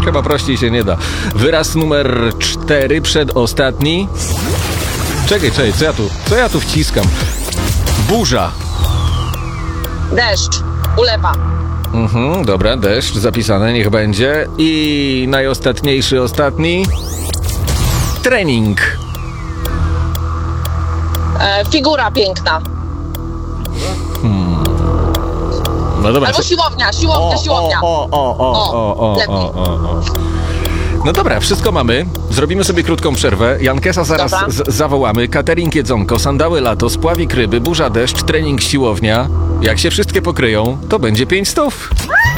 chyba prościej się nie da. Wyraz numer 4, przedostatni. Czekaj, co ja tu wciskam? Burza. Deszcz. Ulewa. Dobra, deszcz zapisane, niech będzie. I najostatniejszy, ostatni. Trening. Figura piękna. No dobra. Albo siłownia. Lepiej. No dobra, wszystko mamy. Zrobimy sobie krótką przerwę. Jankesa zaraz zawołamy. Catering, jedzonko, sandały lato, spławik ryby, burza deszcz, trening siłownia. Jak się wszystkie pokryją, to będzie 500.